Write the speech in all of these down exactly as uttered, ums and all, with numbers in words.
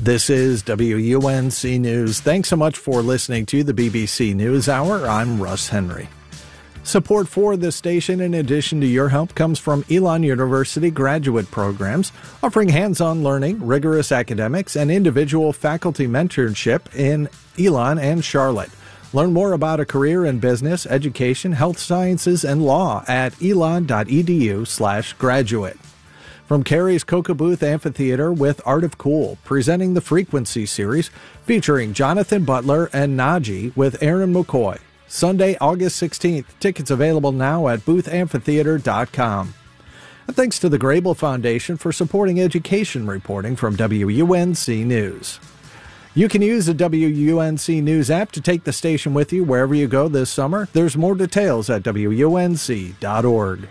This is W U N C News. Thanks so much for listening to the B B C NewsHour. I'm Russ Henry. Support for this station, in addition to your help, comes from Elon University graduate programs, offering hands-on learning, rigorous academics, and individual faculty mentorship in Elon and Charlotte. Learn more about a career in business, education, health sciences, and law at elon.edu slash graduate. From Carey's Coca-Booth Amphitheater with Art of Cool, presenting the Frequency series, featuring Jonathan Butler and Naji with Aaron McCoy. Sunday, August sixteenth. Tickets available now at booth amphitheater dot com. And thanks to the Grable Foundation for supporting education reporting from W U N C News. You can use the W U N C News app to take the station with you wherever you go this summer. There's more details at W U N C dot org.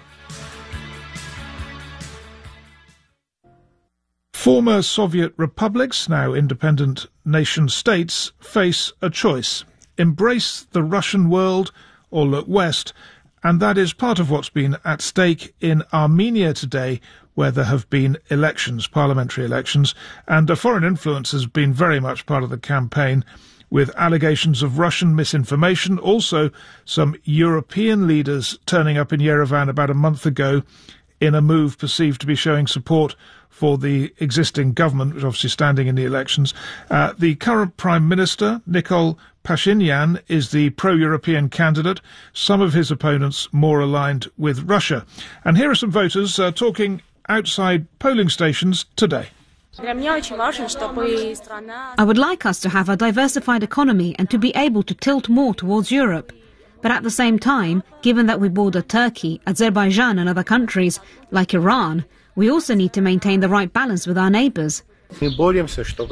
Former Soviet republics, now independent nation-states, face a choice. Embrace the Russian world or look west, and that is part of what's been at stake in Armenia today, where there have been elections, parliamentary elections, and a foreign influence has been very much part of the campaign, with allegations of Russian misinformation. Also, some European leaders turning up in Yerevan about a month ago in a move perceived to be showing support for the existing government, which is obviously standing in the elections. Uh, the current Prime Minister, Nikol Pashinyan, is the pro-European candidate, some of his opponents more aligned with Russia. And here are some voters uh, talking outside polling stations today. I would like us to have a diversified economy and to be able to tilt more towards Europe. But at the same time, given that we border Turkey, Azerbaijan and other countries, like Iran, we also need to maintain the right balance with our neighbours. We are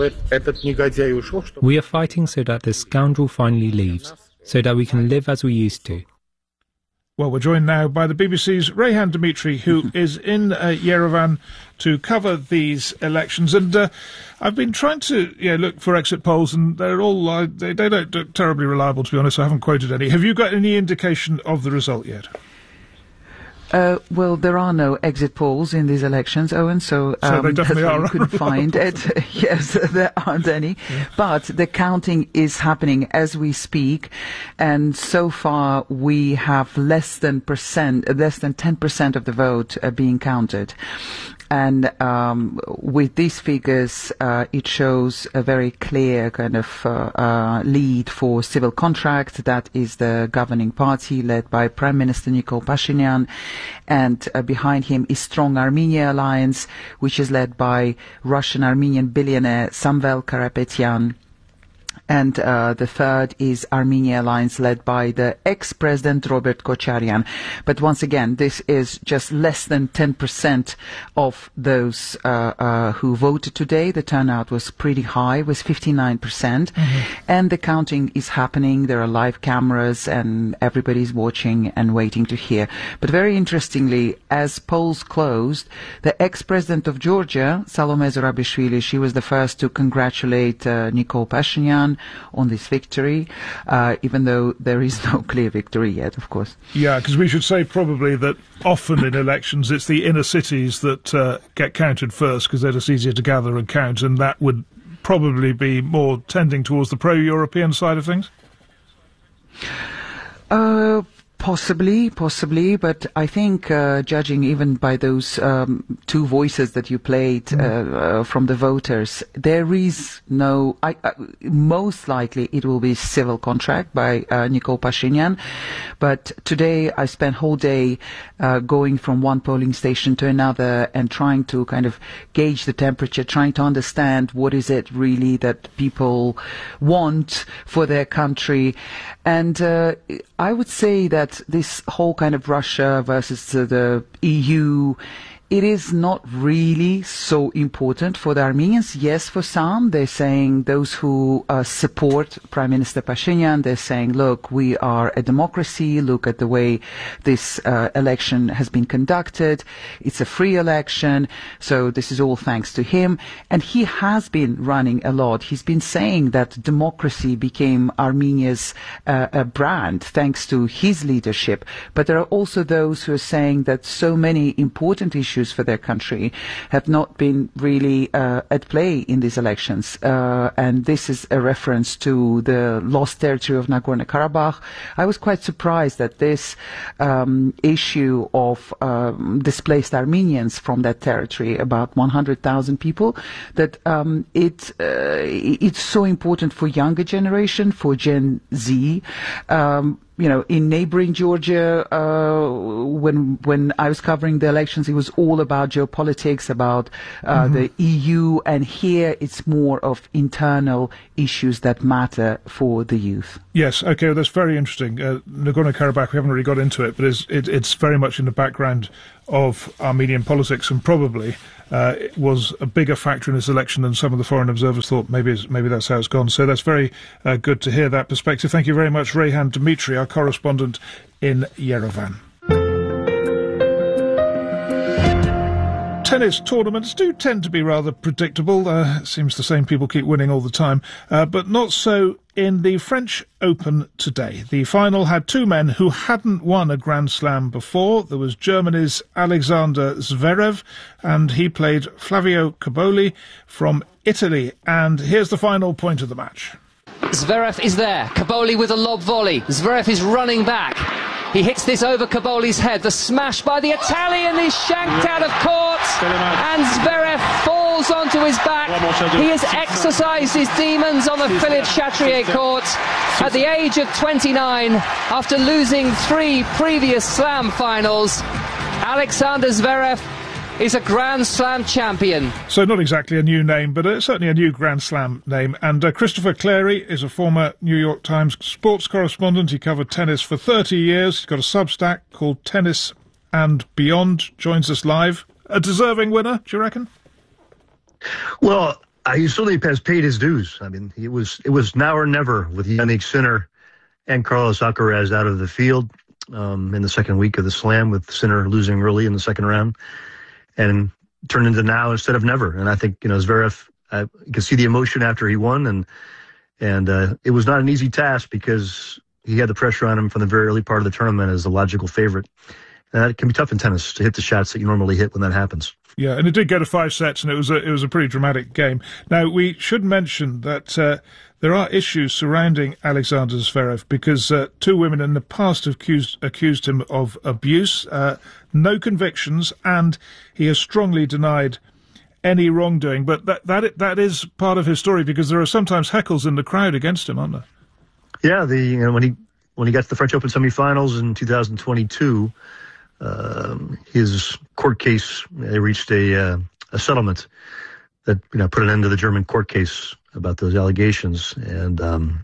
fighting so that this scoundrel finally leaves, so that we can live as we used to. Well, we're joined now by the B B C's Rayhan Dimitri, who is in uh, Yerevan to cover these elections. And uh, I've been trying to you know, look for exit polls, and they're all uh, they, they don't look terribly reliable, to be honest. I haven't quoted any. Have you got any indication of the result yet? Uh, well, there are no exit polls in these elections, Owen, so, um, so they definitely that's why are you couldn't find it. Yes, there aren't any. Yeah. But the counting is happening as we speak, and so far we have less than percent, less than ten percent of the vote uh, being counted. And um, with these figures, uh, it shows a very clear kind of uh, uh, lead for Civil Contract. That is the governing party led by Prime Minister Nikol Pashinyan. And uh, behind him is Strong Armenia Alliance, which is led by Russian-Armenian billionaire Samvel Karapetyan. And uh, the third is Armenia Alliance, led by the ex-president Robert Kocharyan. But once again, this is just less than ten percent of those uh, uh, who voted today. The turnout was pretty high, was fifty-nine percent. Mm-hmm. And the counting is happening. There are live cameras and everybody's watching and waiting to hear. But very interestingly, as polls closed, the ex-president of Georgia, Salome Zurabishvili, she was the first to congratulate uh, Nikol Pashinyan on this victory, uh, even though there is no clear victory yet, of course. Yeah, because we should say probably that often in elections it's the inner cities that uh, get counted first, because they're just easier to gather and count, and that would probably be more tending towards the pro-European side of things? Uh... Possibly, possibly, but I think, uh, judging even by those um, two voices that you played uh, uh, from the voters, there is no. I, uh, most likely, it will be Civil Contract by uh, Nikol Pashinyan. But today, I spent whole day uh, going from one polling station to another and trying to kind of gauge the temperature, trying to understand what is it really that people want for their country, and uh, I would say that this whole kind of Russia versus uh, the E U, it is not really so important for the Armenians. Yes, for some, they're saying, those who uh, support Prime Minister Pashinyan, they're saying, look, we are a democracy, look at the way this uh, election has been conducted, it's a free election, so this is all thanks to him. And he has been running a lot. He's been saying that democracy became Armenia's uh, a brand thanks to his leadership. But there are also those who are saying that so many important issues issues for their country have not been really uh, at play in these elections. Uh, and this is a reference to the lost territory of Nagorno-Karabakh. I was quite surprised that this um, issue of um, displaced Armenians from that territory, about one hundred thousand people, that um, it uh, it's so important for younger generation, for Gen Z. Um, You know, in neighboring Georgia, uh, when when I was covering the elections, it was all about geopolitics, about uh, mm-hmm. the E U, and here it's more of internal issues that matter for the youth. Yes, okay, well, that's very interesting. Uh, Nagorno-Karabakh, we haven't really got into it, but it's, it, it's very much in the background of Armenian politics, and probably uh, it was a bigger factor in this election than some of the foreign observers thought. Maybe it's, maybe that's how it's gone. So that's very uh, good to hear that perspective. Thank you very much, Reyhan Dimitri, our correspondent in Yerevan. Tennis tournaments do tend to be rather predictable. Uh, it seems the same people keep winning all the time, uh, but not so in the French Open today. The final had two men who hadn't won a Grand Slam before. There was Germany's Alexander Zverev, and he played Flavio Cobolli from Italy. And here's the final point of the match. Zverev is there. Cobolli with a lob volley. Zverev is running back. He hits this over Cobolli's head. The smash by the Italian is shanked out of court, and Zverev falls onto his back. He has exercised his demons on the Philippe Chatrier court at the age of twenty-nine, after losing three previous Slam finals. Alexander Zverev is a Grand Slam champion. So not exactly a new name, but uh, certainly a new Grand Slam name. And uh, Christopher Clarey is a former New York Times sports correspondent. He covered tennis for thirty years. He's got a Substack called Tennis and Beyond. Joins us live. A deserving winner, do you reckon? Well, uh, he certainly has paid his dues. I mean, it was it was now or never with Yannick Sinner and Carlos Alcaraz out of the field um, in the second week of the Slam, with Sinner losing early in the second round, and turned into now instead of never. And I think, you know, Zverev, uh, you can see the emotion after he won, and and uh, it was not an easy task because he had the pressure on him from the very early part of the tournament as the logical favorite. And it can be tough in tennis to hit the shots that you normally hit when that happens. Yeah, and it did go to five sets, and it was a, it was a pretty dramatic game. Now, we should mention that uh, there are issues surrounding Alexander Zverev, because uh, two women in the past have accused, accused him of abuse, uh, no convictions, and he has strongly denied any wrongdoing. But that that that is part of his story, because there are sometimes heckles in the crowd against him, aren't there? Yeah, the you know, when he when he got to the French Open semifinals in two thousand twenty-two. Um, his court case, they reached a uh, a settlement that, you know, put an end to the German court case about those allegations. And um,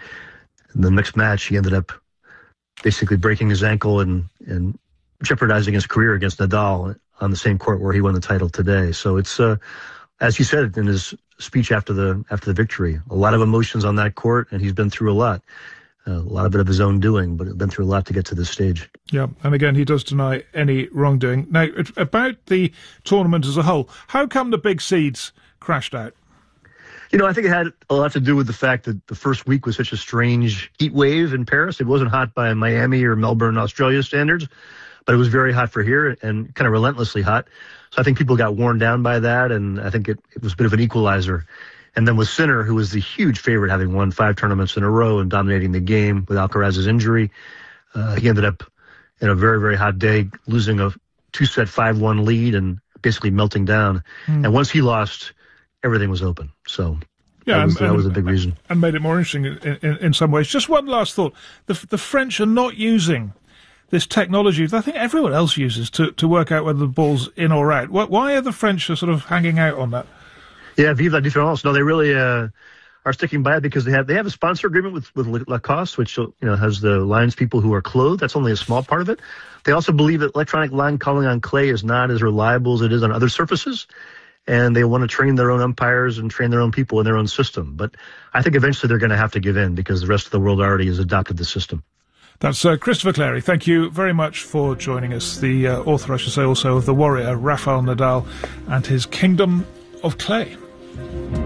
in the next match, he ended up basically breaking his ankle and, and jeopardizing his career against Nadal on the same court where he won the title today. So it's, uh, as he said in his speech after the after the victory, a lot of emotions on that court, and he's been through a lot. Uh, a lot of it of his own doing, but been through a lot to get to this stage. Yeah, and again, he does deny any wrongdoing. Now, about the tournament as a whole, how come the big seeds crashed out? You know, I think it had a lot to do with the fact that the first week was such a strange heat wave in Paris. It wasn't hot by Miami or Melbourne, Australia standards, but it was very hot for here, and kind of relentlessly hot. So I think people got worn down by that, and I think it, it was a bit of an equalizer. And then with Sinner, who was the huge favorite, having won five tournaments in a row and dominating the game with Alcaraz's injury, uh, he ended up in a very, very hot day, losing a two-set five one lead and basically melting down. Mm. And once he lost, everything was open. So yeah, that was, and, that was a big reason. And made it more interesting in, in, in some ways. Just one last thought. The, the French are not using this technology that I think everyone else uses to, to work out whether the ball's in or out. Why are the French sort of hanging out on that? Yeah, vive la différence. No, they really uh, are sticking by it because they have they have a sponsor agreement with, with Lacoste, which, you know, has the lines people who are clothed. That's only a small part of it. They also believe that electronic line calling on clay is not as reliable as it is on other surfaces, and they want to train their own umpires and train their own people in their own system. But I think eventually they're going to have to give in because the rest of the world already has adopted the system. That's uh, Christopher Clarey. Thank you very much for joining us. The uh, author, I should say, also of The Warrior, Rafael Nadal and his Kingdom of Clay.